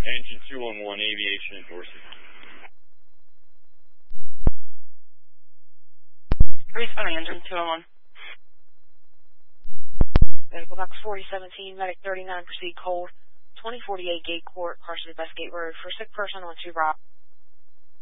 Engine 211, aviation endorsement. Responding, engine 211. Medical box 4017, medic 39, proceed cold. 2048 Gate Court, partially Westgate Road, for sick person on 2 Rock.